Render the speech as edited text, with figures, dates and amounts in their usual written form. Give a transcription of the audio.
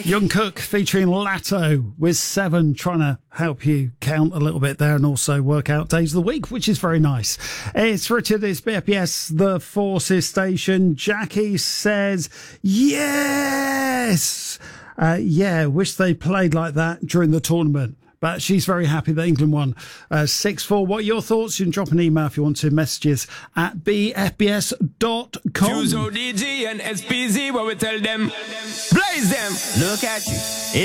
Young Cook featuring Latto with 7, trying to help you count a little bit there and also work out days of the week, which is very nice. It's Richard, it's BFBS, the Forces station. Jackie says, yes! Wish they played like that during the tournament. But she's very happy that England won 6-4. What are your thoughts? You can drop an email if you want to. Messages at bfbs.com. Choose ODG and SPZ, what we tell them. Blaze them. Look at you.